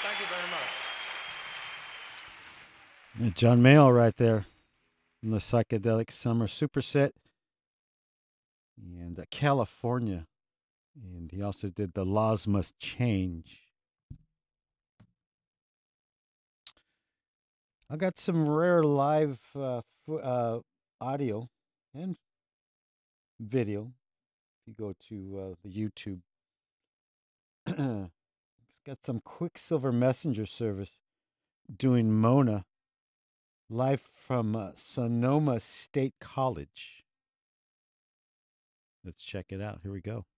Thank you very much. John Mayall right there in the psychedelic summer superset and California. And he also did The Laws Must Change. I got some rare live audio and video. If you go to the YouTube, it's got some Quicksilver Messenger service doing Mona live from Sonoma State College. Let's check it out. Here we go.